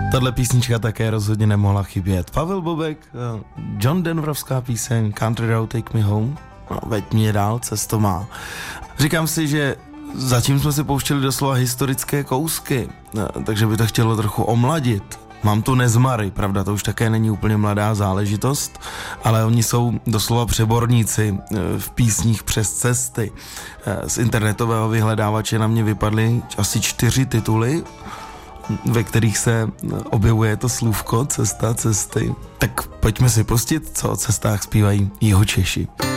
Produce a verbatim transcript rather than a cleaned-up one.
Tahle písnička také rozhodně nemohla chybět. Pavel Bobek, John Denverovská píseň Country Road Take Me Home, no, veď mě dál, cesto má. Říkám si, že zatím jsme si pouštěli doslova historické kousky, takže by to chtělo trochu omladit. Mám tu Nezmary, pravda, to už také není úplně mladá záležitost, ale oni jsou doslova přeborníci v písních přes cesty. Z internetového vyhledávače na mě vypadly asi čtyři tituly, ve kterých se objevuje to slůvko cesta, cesty. Tak pojďme si pustit, co o cestách zpívají Jihočeši.